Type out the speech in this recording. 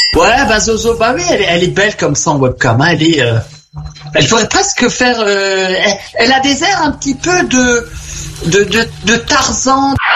Ouais, bah Zozo, bah oui, elle est belle comme ça en webcam. Hein, elle pourrait presque faire. Elle a des airs un petit peu de Tarzan.